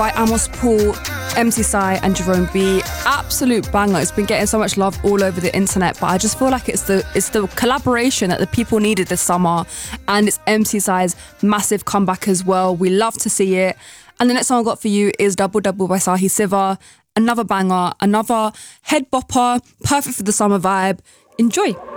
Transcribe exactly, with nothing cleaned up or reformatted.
By Amos Paul, M C Sai and Jerome B. Absolute banger. It's been getting so much love all over the internet, but I just feel like it's the it's the collaboration that the people needed this summer, and it's M C Sai's massive comeback as well. We love to see it. And the next song I got for you is Double Double by Sahi Siva. Another banger, another head bopper, perfect for the summer vibe. Enjoy.